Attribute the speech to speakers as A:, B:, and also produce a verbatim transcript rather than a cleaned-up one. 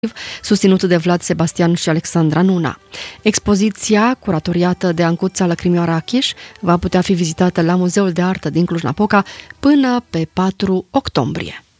A: susținut de Vlad Sebastian și Alexandra Nuna. Expoziția, curatoriată de Ancuța Lăcrimioara Achiș, va putea fi vizitată la Muzeul de Artă din Cluj-Napoca până pe patru octombrie.